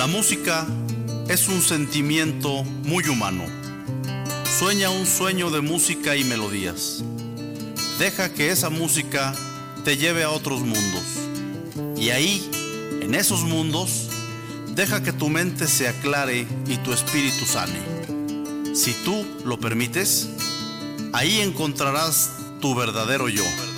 La música es un sentimiento muy humano. Sueña un sueño de música y melodías. Deja que esa música te lleve a otros mundos. Y ahí, en esos mundos, deja que tu mente se aclare y tu espíritu sane. Si tú lo permites, ahí encontrarás tu verdadero yo.